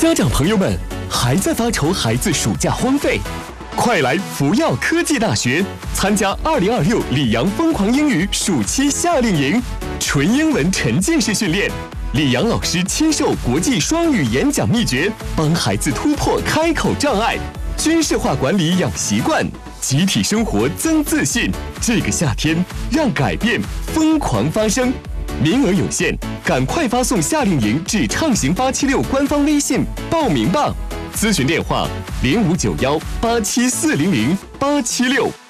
家长朋友们，还在发愁孩子暑假荒废？快来福耀科技大学参加2026里昂疯狂英语暑期夏令营，纯英文沉浸式训练，里昂老师亲授国际双语演讲秘诀，帮孩子突破开口障碍，军事化管理养习惯，集体生活增自信。这个夏天，让改变疯狂发生。名额有限，赶快发送夏令营至畅行876官方微信报名吧。咨询电话：059187400876。